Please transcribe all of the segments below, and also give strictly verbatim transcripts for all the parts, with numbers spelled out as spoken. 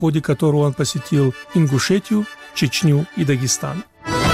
в ходе которого он посетил Ингушетию, Чечню и Дагестан.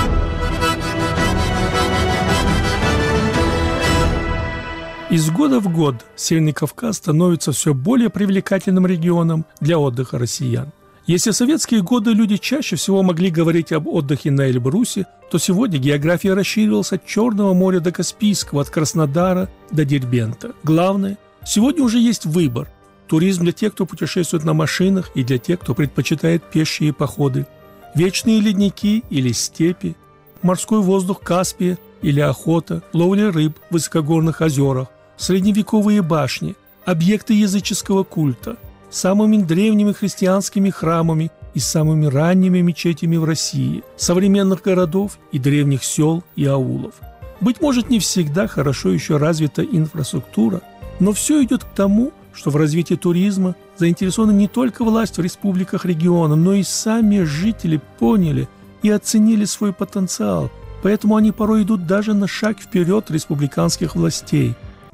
Из года в год Северный Кавказ становится все более привлекательным регионом для отдыха россиян. Если в советские годы люди чаще всего могли говорить об отдыхе на Эльбрусе, то сегодня география расширилась от Черного моря до Каспийского, от Краснодара до Дербента. Главное, сегодня уже есть выбор. Туризм для тех, кто путешествует на машинах, и для тех, кто предпочитает пешие походы. Вечные ледники или степи, морской воздух Каспия или охота, ловля рыб в высокогорных озерах, средневековые башни, объекты языческого культа, самыми древними христианскими храмами и самыми ранними мечетями в России, современных городов и древних сел и аулов. Быть может, не всегда хорошо еще развита инфраструктура, но все идет к тому, что в развитии туризма заинтересованы не только власть в республиках региона, но и сами жители поняли и оценили свой потенциал, поэтому они порой идут даже на шаг вперед республиканских властей.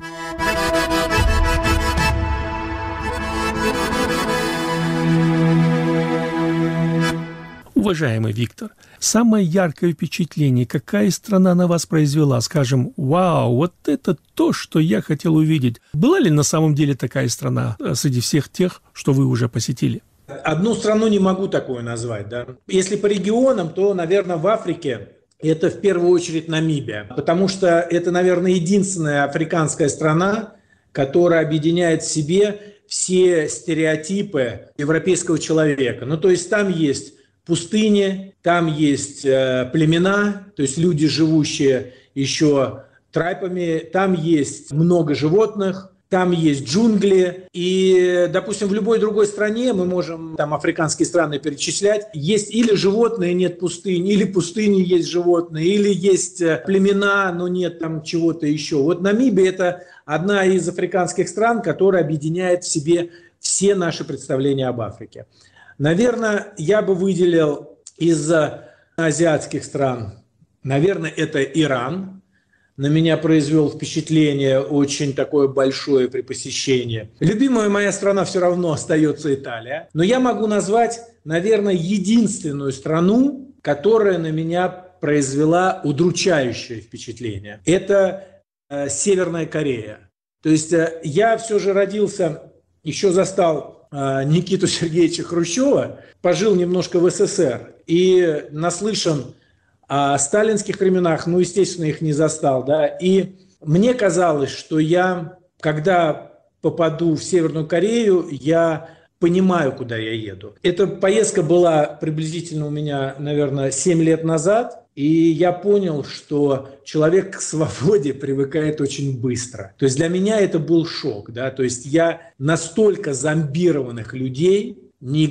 Уважаемый Виктор, самое яркое впечатление, какая страна на вас произвела? Скажем, вау, вот это то, что я хотел увидеть. Была ли на самом деле такая страна среди всех тех, что вы уже посетили? Одну страну не могу такое назвать. Да? Если по регионам, то, наверное, в Африке это в первую очередь Намибия. Потому что это, наверное, единственная африканская страна, которая объединяет в себе все стереотипы европейского человека. Ну, то есть там есть пустыни, там есть э, племена, то есть люди, живущие еще трайпами, там есть много животных, там есть джунгли. И, допустим, в любой другой стране, мы можем там африканские страны перечислять, есть или животные, нет пустыни, или пустыни есть животные, или есть племена, но нет там чего-то еще. Вот Намибия – это одна из африканских стран, которая объединяет в себе все наши представления об Африке. Наверное, я бы выделил из азиатских стран, наверное, это Иран. На меня произвел впечатление очень такое большое при посещении. Любимая моя страна все равно остается Италия. Но я могу назвать, наверное, единственную страну, которая на меня произвела удручающее впечатление. Это э, Северная Корея. То есть э, я все же родился, еще застал Никиту Сергеевича Хрущева, пожил немножко в СССР и наслышан о сталинских временах, ну, естественно, их не застал, да, и мне казалось, что я, когда попаду в Северную Корею, я понимаю, куда я еду. Эта поездка была приблизительно у меня, наверное, семь лет назад, и я понял, что человек к свободе привыкает очень быстро. То есть для меня это был шок, да, то есть я настолько зомбированных людей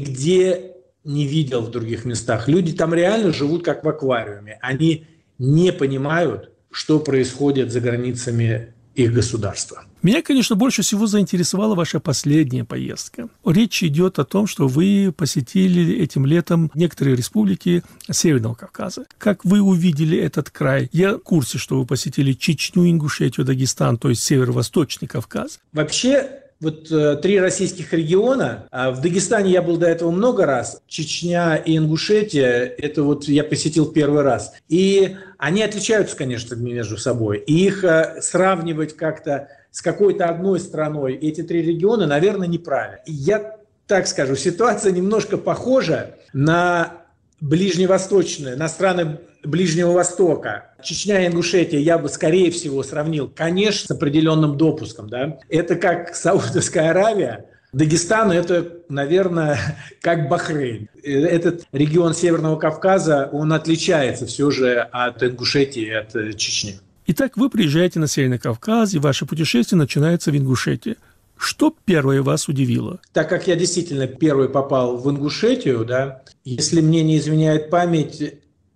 нигде не видел в других местах. Люди там реально живут как в аквариуме. Они не понимают, что происходит за границами их государства. Меня, конечно, больше всего заинтересовала ваша последняя поездка. Речь идет о том, что вы посетили этим летом некоторые республики Северного Кавказа. Как вы увидели этот край? Я в курсе, что вы посетили Чечню, Ингушетию, Дагестан, то есть Северо-Восточный Кавказ. Вообще, вот э, три российских региона. А в Дагестане я был до этого много раз. Чечня и Ингушетия – это вот я посетил первый раз. И они отличаются, конечно, между собой. И их э, сравнивать как-то с какой-то одной страной, эти три региона, наверное, неправильно. Я так скажу, ситуация немножко похожа на ближневосточные, на страны Ближнего Востока. Чечня и Ингушетия я бы, скорее всего, сравнил, конечно, с определенным допуском. Да? Это как Саудовская Аравия. Дагестан – это, наверное, как Бахрейн. Этот регион Северного Кавказа, он отличается все же от Ингушетии и от Чечни. Итак, вы приезжаете на Северный Кавказ, и ваше путешествие начинается в Ингушетии. Что первое вас удивило? Так как я действительно первый попал в Ингушетию, да, если мне не изменяет память,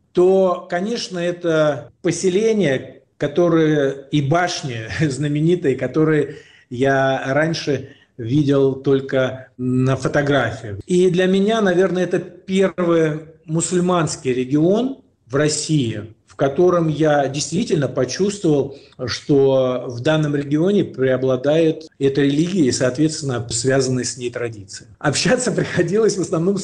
то, конечно, это поселение, которое и башни знаменитые, которые я раньше видел только на фотографиях. И для меня, наверное, это первый мусульманский регион в России, в котором я действительно почувствовал, что в данном регионе преобладает эта религия и, соответственно, связанные с ней традиции. Общаться приходилось в основном